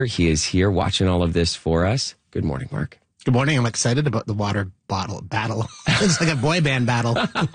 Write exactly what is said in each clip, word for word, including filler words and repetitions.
He is here watching all of this for us. Good morning, Mark. Good morning. I'm excited about the water bottle battle. It's like a boy band battle.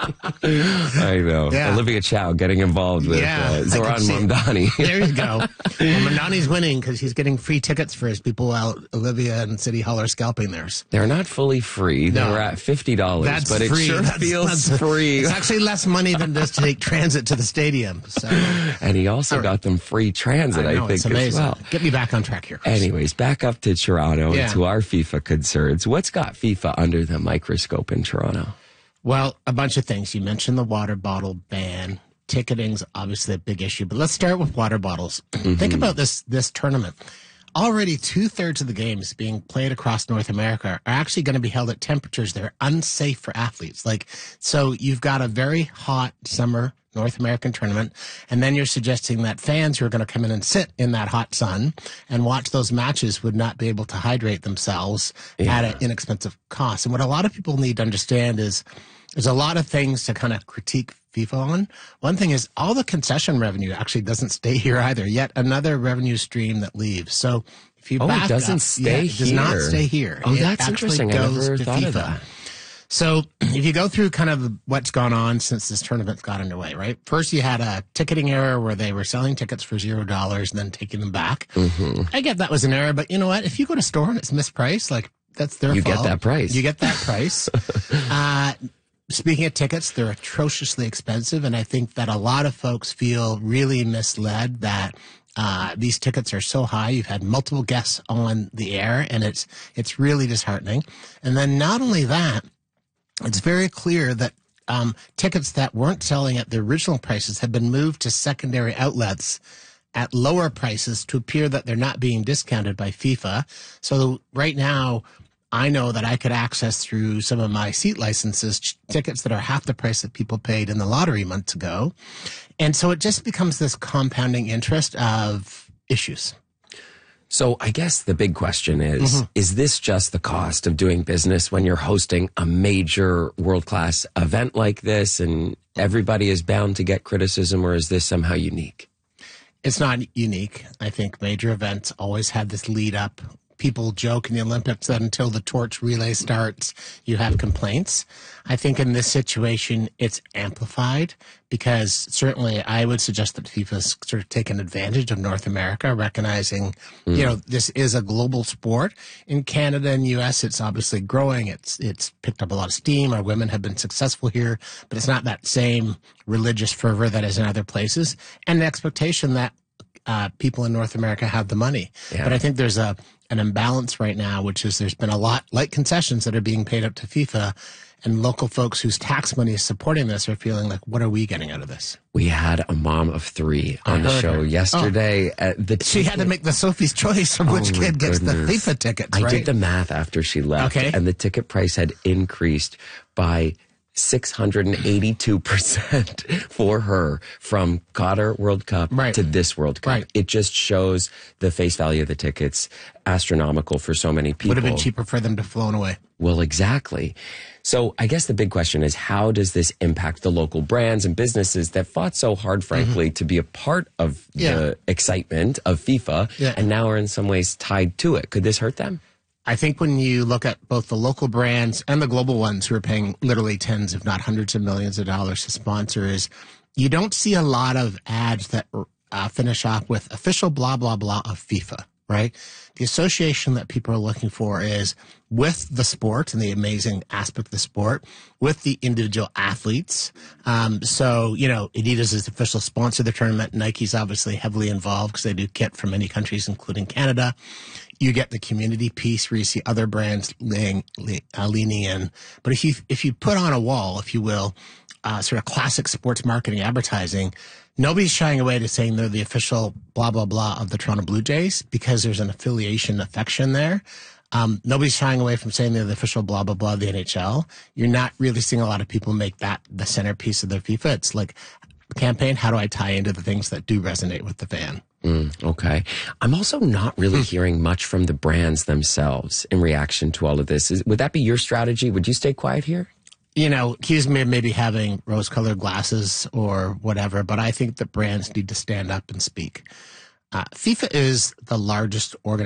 I know. Yeah. Olivia Chow getting involved with Yeah, uh, I Zoran can see- Mamdani. There you go. Well, Mamdani's winning because he's getting free tickets for his people while Olivia and City Hall are scalping theirs. They're not fully free. No. They're at fifty dollars, That's but it free. sure That's- feels that's- free. It's actually less money than just to take transit to the stadium. So And he also All right. got them free transit, I, I know, think, it's as amazing. well. Get me back on track here, Chris. Anyways, back up to Toronto Yeah. and to our FIFA concerns. What's got FIFA under the microscope in Toronto? Well, a bunch of things. You mentioned the water bottle ban. Ticketing's obviously a big issue, but let's start with water bottles. Mm-hmm. Think about this this tournament. Already two-thirds of the games being played across North America are actually going to be held at temperatures that are unsafe for athletes. Like, so you've got a very hot summer North American tournament, and then you're suggesting that fans who are going to come in and sit in that hot sun and watch those matches would not be able to hydrate themselves Yeah. at an inexpensive cost. And what a lot of people need to understand is there's a lot of things to kind of critique FIFA on. One thing is all the concession revenue actually doesn't stay here either. Yet another revenue stream that leaves. So if you Oh, back it doesn't up, stay yeah, it does not here. stay here. Oh, It that's actually interesting. I goes never to thought of FIFA. that. So if you go through kind of what's gone on since this tournament got underway, right? First, you had a ticketing error where they were selling tickets for zero dollars and then taking them back. Mm-hmm. I get that was an error, but you know what? If you go to a store and it's mispriced, like that's their You fault. get that price. You get that price. uh, Speaking of tickets, they're atrociously expensive, and I think that a lot of folks feel really misled that uh, these tickets are so high. You've had multiple guests on the air, and it's it's really disheartening. And then not only that, it's very clear that um, tickets that weren't selling at the original prices have been moved to secondary outlets at lower prices to appear that they're not being discounted by FIFA. So right now, I know that I could access through some of my seat licenses ch- tickets that are half the price that people paid in the lottery months ago. And so it just becomes this compounding interest of issues. So I guess the big question is, Mm-hmm. is this just the cost of doing business when you're hosting a major world-class event like this and everybody is bound to get criticism, or is this somehow unique? It's not unique. I think major events always had this lead up. People joke in the Olympics that until the torch relay starts, you have complaints. I think in this situation, it's amplified because certainly I would suggest that FIFA's sort of taken advantage of North America, recognizing, mm. you know, this is a global sport. In Canada and U S, it's obviously growing. It's, it's picked up a lot of steam. Our women have been successful here, but it's not that same religious fervor that is in other places. And the expectation that Uh, people in North America have the money. Yeah. But I think there's a an imbalance right now, which is there's been a lot like concessions that are being paid up to FIFA, and local folks whose tax money is supporting this are feeling like, what are we getting out of this? We had a mom of three on I the heard show her. yesterday. Oh. At the She had to make the Sophie's choice of which Oh, my kid gets goodness. the FIFA tickets, I right? did the math after she left, Okay. and the ticket price had increased by six hundred eighty-two percent for her from Qatar World Cup Right. to this World Cup. Right. It just shows the face value of the tickets, astronomical for so many people. Would have been cheaper for them to flown away. Well, exactly. So I guess the big question is, how does this impact the local brands and businesses that fought so hard, frankly, to be a part of Yeah. the excitement of FIFA Yeah. and now are in some ways tied to it? Could this hurt them? I think when you look at both the local brands and the global ones who are paying literally tens, if not hundreds of millions of dollars to sponsor, is you don't see a lot of ads that uh, finish off with official blah, blah, blah of FIFA, right? The association that people are looking for is with the sport and the amazing aspect of the sport, with the individual athletes. Um, so, you know, Adidas is the official sponsor of the tournament. Nike's obviously heavily involved because they do kit from many countries, including Canada. You get the community piece where you see other brands laying, uh, leaning in. But if you, if you put on a wall, if you will, uh, sort of classic sports marketing advertising, nobody's shying away to saying they're the official blah, blah, blah of the Toronto Blue Jays because there's an affiliation affection there. Um, nobody's shying away from saying they're the official blah, blah, blah of the N H L. You're not really seeing a lot of people make that the centerpiece of their FIFA. It's like campaign, how do I tie into the things that do resonate with the fan? Mm, okay. I'm also not really hearing much from the brands themselves in reaction to all of this. Is, would that be your strategy? Would you stay quiet here? You know, accuse me of maybe having rose-colored glasses or whatever, but I think that brands need to stand up and speak. Uh, FIFA is the largest organization